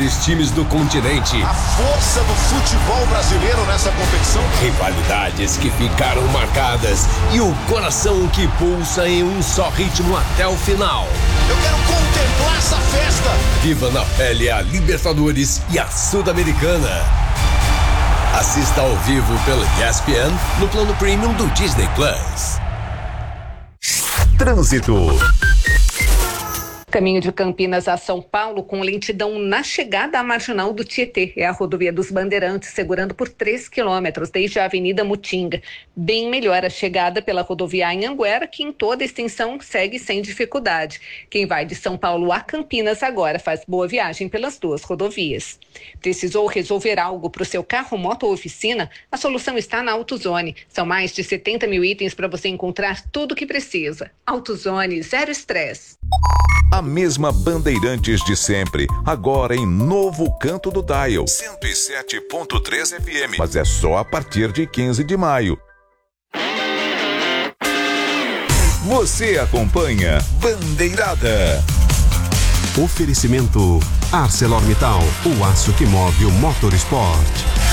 maiores times do continente. A força do futebol brasileiro nessa competição. Rivalidades que ficaram marcadas e o coração que pulsa em um só ritmo até o final. Eu quero contemplar essa festa. Viva na pele a Libertadores e a Sul-Americana. Assista ao vivo pela ESPN no plano premium do Disney Plus. Trânsito. Caminho de Campinas a São Paulo com lentidão na chegada à marginal do Tietê. É a rodovia dos Bandeirantes, segurando por 3 quilômetros desde a Avenida Mutinga. Bem melhor a chegada pela rodovia Anhanguera, que em toda a extensão segue sem dificuldade. Quem vai de São Paulo a Campinas agora faz boa viagem pelas duas rodovias. Precisou resolver algo para o seu carro, moto ou oficina? A solução está na AutoZone. São mais de 70 mil itens para você encontrar tudo o que precisa. AutoZone, zero estresse. A mesma Bandeirantes de sempre, agora em novo canto do dial. 107.3 FM. Mas é só a partir de 15 de maio. Você acompanha Bandeirada. Oferecimento ArcelorMittal, o aço que move o Motorsport.